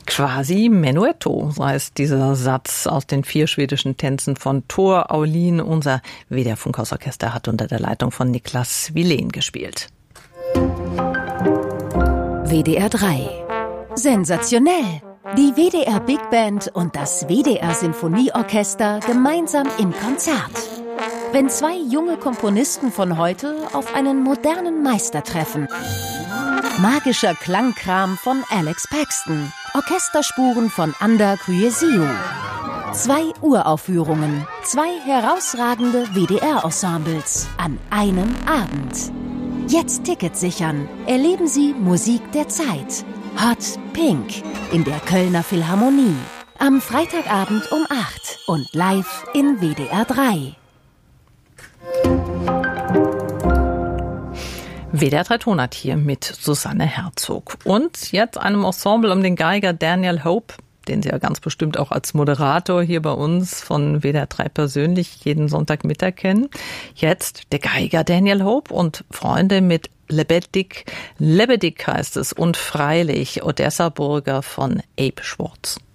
Quasi Menuetto, so heißt dieser Satz aus den 4 schwedischen Tänzen von Thor Aulin. Unser WDR Funkhausorchester hat unter der Leitung von Niklas Wilén gespielt. WDR 3. Sensationell! Die WDR Big Band und das WDR Sinfonieorchester gemeinsam im Konzert. Wenn 2 junge Komponisten von heute auf einen modernen Meister treffen. Magischer Klangkram von Alex Paxton. Orchesterspuren von Anda Kyesiu. 2 Uraufführungen. 2 herausragende WDR-Ensembles an einem Abend. Jetzt Tickets sichern. Erleben Sie Musik der Zeit. Hot Pink in der Kölner Philharmonie. Am Freitagabend um 8 und live in WDR 3. WDR 3 Tonart hier mit Susanne Herzog. Und jetzt einem Ensemble um den Geiger Daniel Hope, den Sie ja ganz bestimmt auch als Moderator hier bei uns von WDR 3 persönlich jeden Sonntagmittag kennen. Jetzt der Geiger Daniel Hope und Freunde mit Lebedik heißt es und freilich Odessa-Burger von Abe Schwartz.